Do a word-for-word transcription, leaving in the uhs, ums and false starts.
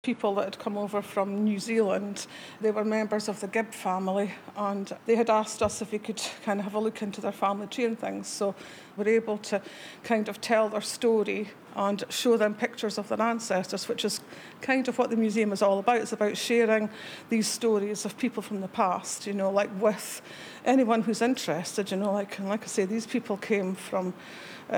people that had come over from New Zealand. They were members of the Gibb family, and they had asked us if we could kind of have a look into their family tree and things. So we're able to kind of tell their story and show them pictures of their ancestors, which is kind of what the museum is all about. It's about sharing these stories of people from the past, you know, like with anyone who's interested, you know, like, and like I say, these people came from